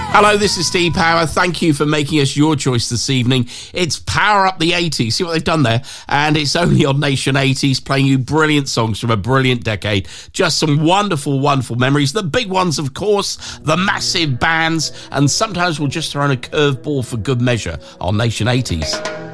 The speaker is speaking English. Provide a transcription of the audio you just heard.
Hello, this is Steve Power. Thank you for making us your choice this evening. It's Power Up the 80s. See what they've done there? And it's only on Nation 80s, playing you brilliant songs from a brilliant decade. Just some wonderful, wonderful memories. The big ones, of course, the massive bands, and sometimes we'll just throw in a curveball for good measure on Nation 80s.